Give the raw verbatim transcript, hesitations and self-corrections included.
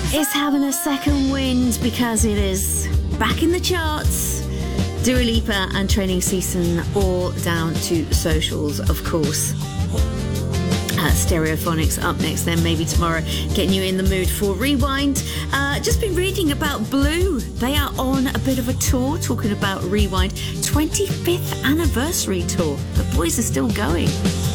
is having a second wind because it is back in the charts. Dua Lipa and Training Season all down to socials, of course. Uh, Stereophonics up next, then maybe tomorrow, getting you in the mood for Rewind. Uh, just been reading about Blue. They are on a bit of a tour, talking about Rewind, twenty-fifth anniversary tour. The boys are still going.